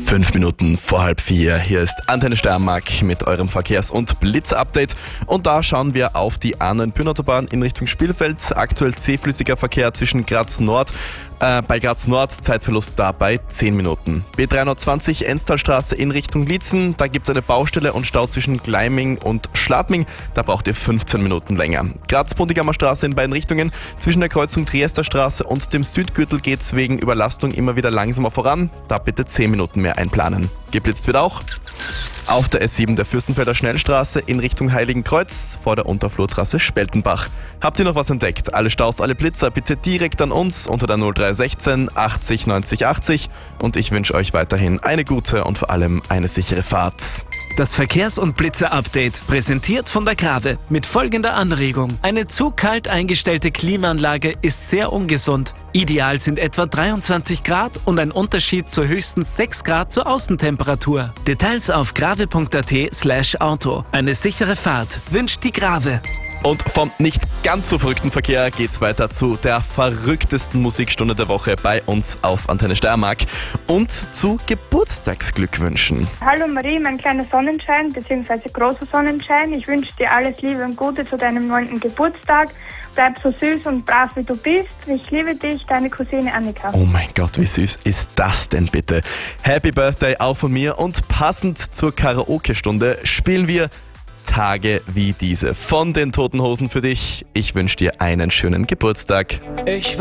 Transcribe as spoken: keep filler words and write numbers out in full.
Fünf Minuten vor halb vier. Hier ist Antenne Steiermark mit eurem Verkehrs- und Blitz-Update. Und da schauen wir auf die A neun Bühnenautobahn in Richtung Spielfeld. Aktuell zähflüssiger Verkehr zwischen Graz Nord. Äh, bei Graz Nord Zeitverlust dabei zehn Minuten. B dreihundertzwanzig Enstalstraße in Richtung Liezen. Da gibt es eine Baustelle und Stau zwischen Gleiming und Schladming. Da braucht ihr fünfzehn Minuten länger. Graz-Bundigammer Straße in beiden Richtungen. Zwischen der Kreuzung Triester Straße und dem Südgürtel geht es wegen Überlastung immer wieder langsamer voran. Da bitte zehn Minuten mehr einplanen. Geblitzt wird auch auf der S sieben der Fürstenfelder Schnellstraße in Richtung Heiligenkreuz vor der Unterflurtrasse Speltenbach. Habt ihr noch was entdeckt? Alle Staus, alle Blitzer bitte direkt an uns unter der null drei eins sechs achtzig neunzig achtzig und ich wünsche euch weiterhin eine gute und vor allem eine sichere Fahrt. Das Verkehrs- und Blitzer-Update, präsentiert von der Grave, mit folgender Anregung. Eine zu kalt eingestellte Klimaanlage ist sehr ungesund. Ideal sind etwa dreiundzwanzig Grad und ein Unterschied zu höchstens sechs Grad zur Außentemperatur. Details auf grave.at slash Auto. Eine sichere Fahrt wünscht die Grave. Und vom nicht ganz so verrückten Verkehr geht's weiter zu der verrücktesten Musikstunde der Woche bei uns auf Antenne Steiermark und zu Geburtstagsglückwünschen. Hallo Marie, mein kleiner Sonnenschein bzw. großer Sonnenschein. Ich wünsche dir alles Liebe und Gute zu deinem neunten Geburtstag. Bleib so süß und brav wie du bist. Ich liebe dich, deine Cousine Annika. Oh mein Gott, wie süß ist das denn bitte? Happy Birthday auch von mir und passend zur Karaoke-Stunde spielen wir Tage wie diese von den Toten Hosen für dich. Ich wünsche dir einen schönen Geburtstag. Ich